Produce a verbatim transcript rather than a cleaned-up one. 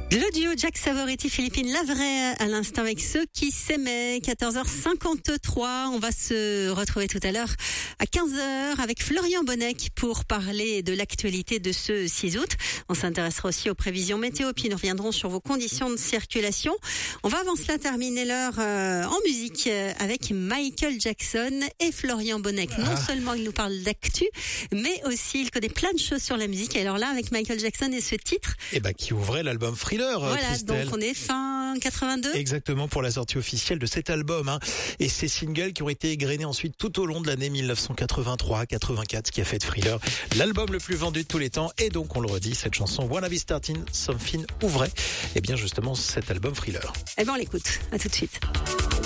Le duo Jack Savoretti, Philippine Lavray à l'instant avec ceux qui s'aimaient. quatorze heures cinquante-trois. On va se retrouver tout à l'heure à quinze heures avec Florian Bonnec pour parler de l'actualité de ce six août. On s'intéressera aussi aux prévisions météo, puis nous reviendrons sur vos conditions de circulation. On va avant cela terminer l'heure euh, en musique avec Michael Jackson et Florian Bonnec. Non seulement il nous parle d'actu, mais aussi il connaît plein de choses sur la musique. Et alors là, avec Michael Jackson et ce titre... Eh ben, qui ouvrait l'album Thriller. Voilà, Christelle. donc on est fin quatre-vingt-deux. Exactement, pour la sortie officielle de cet album, hein. Et ces singles qui ont été égrenés ensuite tout au long de l'année dix-neuf cent quatre-vingt-trois quatre-vingt-quatre, ce qui a fait de Thriller l'album le plus vendu de tous les temps. Et donc, on le redit, cette chanson Wanna Be Starting Something ouvrait, eh bien, justement, cet album Thriller. Eh ben, on l'écoute. À tout de suite.